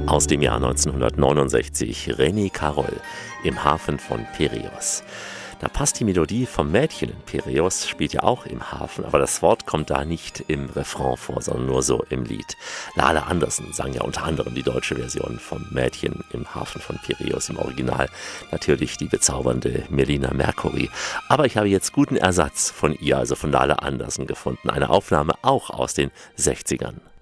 Aus dem Jahr 1969, René Carol im Hafen von Piräus. Da passt die Melodie vom Mädchen in Piräus, spielt ja auch im Hafen, aber das Wort kommt da nicht im Refrain vor, sondern nur so im Lied. Lale Andersen sang ja unter anderem die deutsche Version vom Mädchen im Hafen von Piräus, im Original natürlich die bezaubernde Melina Mercury. Aber ich habe jetzt guten Ersatz von ihr, also von Lale Andersen gefunden, eine Aufnahme auch aus den 60ern.